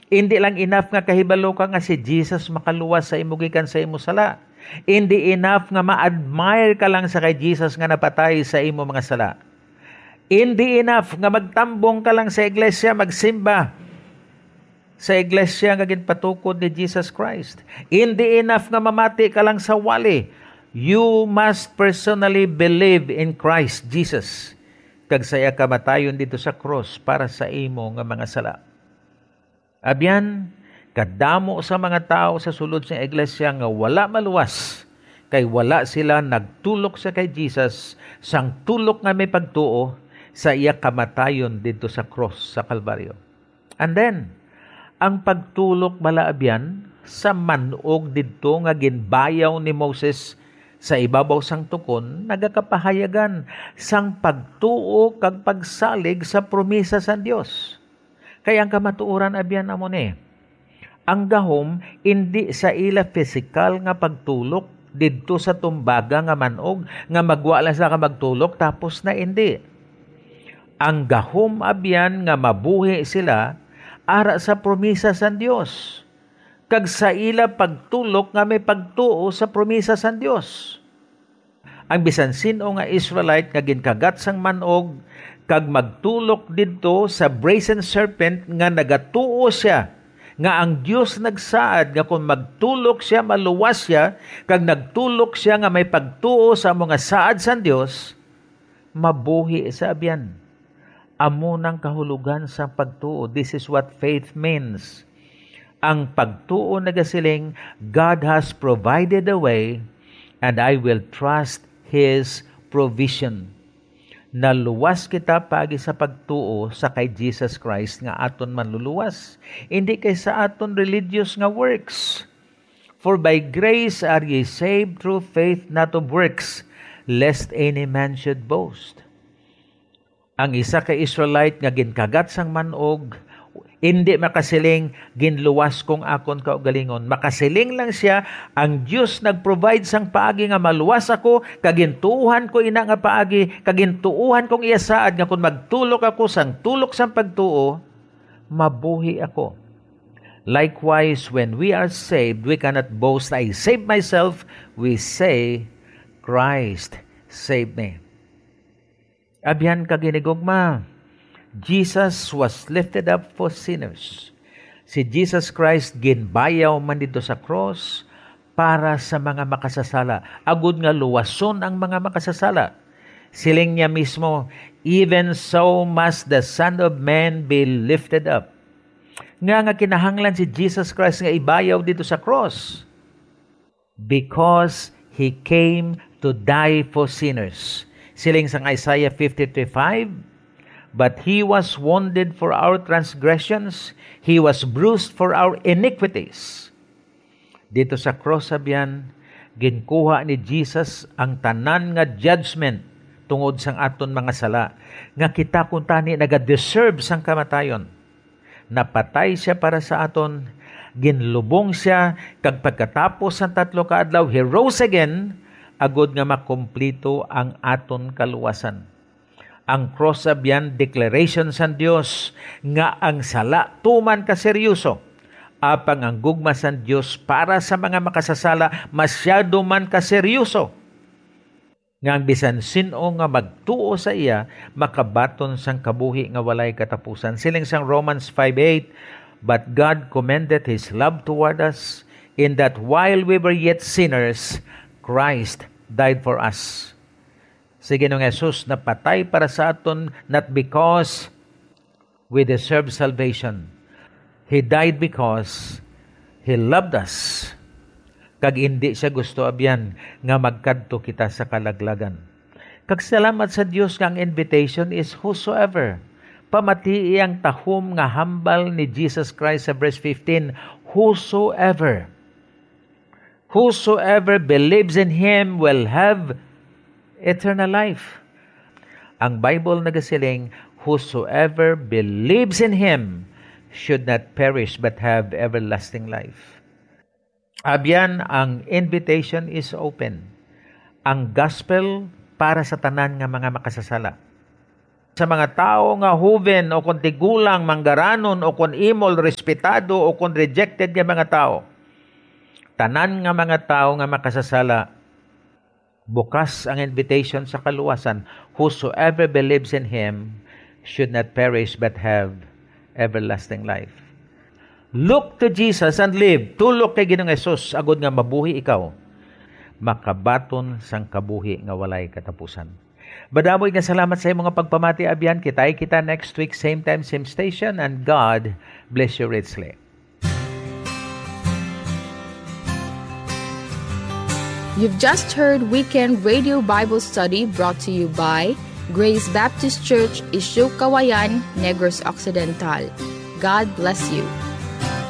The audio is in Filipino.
Hindi lang enough nga kahibalo ka nga si Jesus makaluwas sa imo gikan sa imo sala. Hindi enough nga ma-admire ka lang sa kay Jesus nga napatay sa imo mga sala. Hindi enough nga magtambong ka lang sa iglesia, magsimba sa iglesia nga ginpatukod ni Jesus Christ. Hindi enough nga mamati ka lang sa wali. You must personally believe in Christ Jesus. Kag saya kamatayon dito sa cross para sa imo nga mga sala. Abyan, kadamo sa mga tao sa sulod sa iglesia nga wala maluwas. Kay wala sila nagtulok sa kay Jesus sang tulok nga may pagtuo sa iya kamatayon dito sa cross sa Kalbaryo. And then, ang pagtulok malaabyan sa manog didto nga ginbayaw ni Moses sa ibabaw sang tukon, nagakapahayagan sang pagtuo kag pagsalig sa promesa sa Dios. Kaya ang kamatuoran abyan amo ni, ang gahom hindi sa ila physical nga pagtulok didto sa tumbaga nga manog nga magwala sa ka magtulok tapos na hindi. Ang gahom abyan nga mabuhi sila ara sa promesa sa Dios. Kag sa ila pagtulok nga may pagtuo sa promesa sa Dios. Ang bisan sino nga Israelite nga ginkagat sang manog kag magtulok didto sa brazen serpent nga nagatuo siya nga ang Dios nagsaad nga kung magtulok siya maluwas siya kag nagtulok siya nga may pagtuo sa mga saad sa Dios, mabuhi sa abyan. Amo nang kahulugan sa pagtuo. This is what faith means. Ang pagtuo nagasiling, God has provided a way and I will trust His provision. Naluwas kita pagi sa pagtuo sa kay Jesus Christ nga aton manluluwas. Hindi kay sa aton religious nga works. For by grace are ye saved through faith, not of works, lest any man should boast. Ang isa ka Israelite nga ginkagat sang manog, hindi makasiling ginluwas kong akon kaugalingon. Makasiling lang siya, ang Diyos nag-provide sang paagi nga maluwas ako, kagintuuhan ko ina nga paagi, kagintuuhan kong iasaad nga kung magtulok ako sang tulok sang pagtuo, mabuhi ako. Likewise, when we are saved, we cannot boast, I saved myself. We say, Christ saved me. Abyan kaginigugma, Jesus was lifted up for sinners. Si Jesus Christ ginbayaw man dito sa cross para sa mga makasasala. Agud nga luwason ang mga makasasala. Siling niya mismo, even so must the Son of Man be lifted up. Nga kinahanglan si Jesus Christ nga ibayaw dito sa cross because He came to die for sinners. Siling sang Isaiah 53:5, but He was wounded for our transgressions, He was bruised for our iniquities. Dito sa cross abyan, ginkuha ni Jesus ang tanan nga judgment tungod sang aton mga sala. Nga kita kuntani naga-deserve sang kamatayon. Napatay siya para sa aton, ginlubong siya, kag pagkatapos ng 3 ka adlaw, He rose again, agod nga makumplito ang aton kaluwasan. Ang cross abyan, declaration sa Dios nga ang sala tuman ka seryoso. Apang ang gugma sa Dios para sa mga makasasala masyado man ka seryoso. Nga ang bisan sino nga magtuo sa iya makabaton sang kabuhi nga walay katapusan. Siling sang Romans 5:8, but God commended His love toward us in that while we were yet sinners, Christ died for us. Si Ginoong Jesus napatay para sa aton not because we deserve salvation. He died because He loved us. Kag hindi siya gusto abyan nga magkadto kita sa kalaglagan. Kag salamat sa Dios nga ang invitation is whosoever. Pamatii ang tahom nga hambal ni Jesus Christ sa verse 15, whosoever. Whosoever believes in Him will have eternal life. Ang Bible nagasiling, whosoever believes in Him should not perish but have everlasting life. Abyan, ang invitation is open. Ang gospel para sa tanan nga mga makasasala. sa mga tao nga huven o kon tigulang, manggaranon o kon imol, respetado o kon rejected nga mga tao. Tanan nga mga tao nga makasasala, bukas ang invitation sa kaluwasan. Whosoever believes in Him should not perish but have everlasting life. Look to Jesus and live. Tulok kay Ginoong Hesus agud nga mabuhi ikaw. Makabaton sang kabuhi nga walay katapusan. Badamoy nga salamat sa imong pagpamati abyan. Kita next week, same time, same station, and God bless you richly. You've just heard Weekend Radio Bible Study brought to you by Grace Baptist Church, Isyu Kawayan, Negros Occidental. God bless you.